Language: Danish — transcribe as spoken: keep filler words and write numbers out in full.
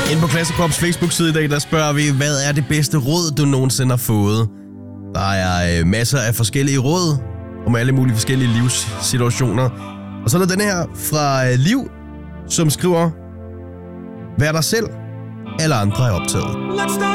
Inde på Klassepops Facebook-side i dag, der spørger vi, hvad er det bedste råd, du nogensinde har fået? Der er øh, masser af forskellige råd om alle mulige forskellige livssituationer. Og så er der den her fra øh, Liv, som skriver, vær dig selv, alle andre er optaget.